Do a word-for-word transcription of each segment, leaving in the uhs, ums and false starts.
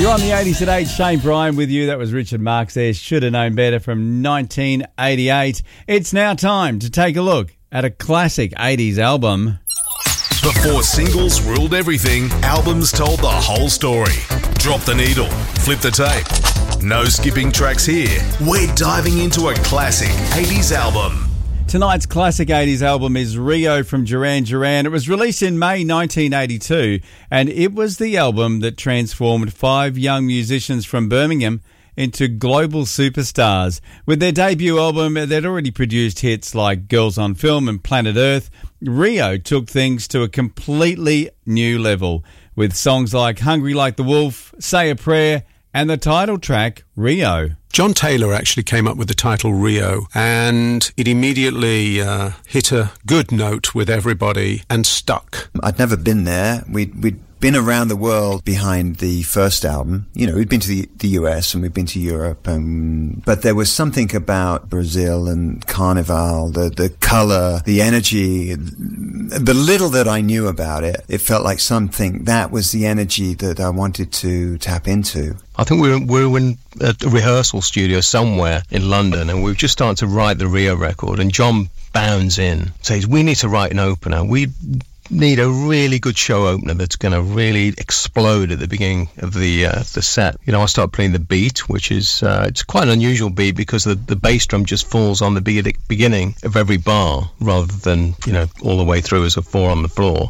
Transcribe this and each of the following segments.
You're on the eighties at eight. Shane Bryan with you. That was Richard Marx there. Should have known better from nineteen eighty-eight. It's now time to take a look at a classic eighties album. Before singles ruled everything, albums told the whole story. Drop the needle, flip the tape. No skipping tracks here. We're diving into a classic eighties album. Tonight's classic eighties album is Rio from Duran Duran. It was released in May nineteen eighty-two, and it was the album that transformed five young musicians from Birmingham into global superstars. With their debut album, they'd already produced hits like Girls on Film and Planet Earth. Rio took things to a completely new level with songs like Hungry Like the Wolf, Say a Prayer, and the title track, Rio. John Taylor actually came up with the title Rio, and it immediately uh, hit a good note with everybody and stuck. I'd never been there. We'd, we'd been around the world behind the first album. You know, we'd been to the, the U S and we'd been to Europe, and, but there was something about Brazil and Carnival, the, the colour, the energy, the little that I knew about it, it felt like something, that was the energy that I wanted to tap into. I think we were, we were in a rehearsal studio somewhere in London, and we were just starting to write the Rio record, and John bounds in, says, we need to write an opener. We need a really good show opener that's going to really explode at the beginning of the uh, the set. You know, I start playing the beat, which is, uh, it's quite an unusual beat because the, the bass drum just falls on the be- beginning of every bar rather than, you know, all the way through as a four on the floor.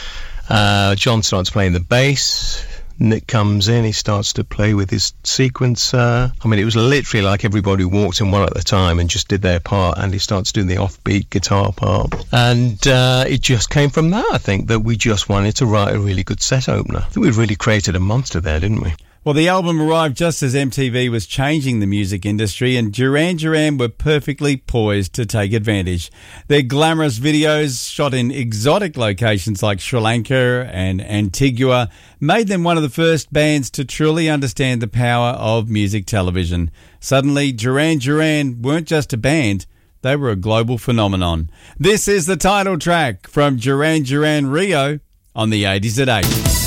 Uh, John starts playing the bass. Nick comes in, he starts to play with his sequencer. I mean, it was literally like everybody walked in one at a time and just did their part, and he starts doing the offbeat guitar part. And uh, it just came from that, I think, that we just wanted to write a really good set opener. I think we really created a monster there, didn't we? Well, the album arrived just as M T V was changing the music industry, and Duran Duran were perfectly poised to take advantage. Their glamorous videos, shot in exotic locations like Sri Lanka and Antigua, made them one of the first bands to truly understand the power of music television. Suddenly, Duran Duran weren't just a band, they were a global phenomenon. This is the title track from Duran Duran Rio on the eighties at eight.